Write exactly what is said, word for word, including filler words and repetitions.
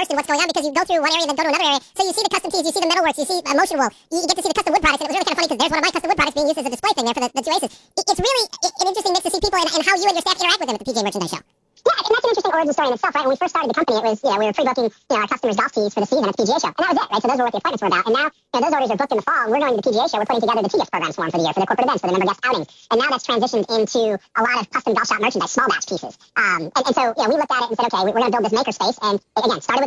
immersed in what's going on because you go through one area and then go to another area. So you see the custom keys, you see the metalworks, you see uh, motion wool, you, you get to see the custom wood products, and it was really kind of funny because there's one of my custom wood products being used as a display thing there for the, the two aces. It, it's really an interesting mix to see people and, and how you and your staff interact with them at the P G A Merchandise Show. Yeah, and that's an interesting origin story in itself, right? When we first started the company, it was, you know, we were pre-booking, you know, our customers' golf tees for the season at the P G A Show. And that was it, right? So those were what the appointments were about. And now, you know, those orders are booked in the fall, and we're going to the P G A Show. We're putting together the T-Gift programs for them for the year, for the corporate events, for the member guest outings. And now that's transitioned into a lot of custom golf shop merchandise, small batch pieces. Um, and, and so, you know, we looked at it and said, okay, we're going to build this maker space. And again, started with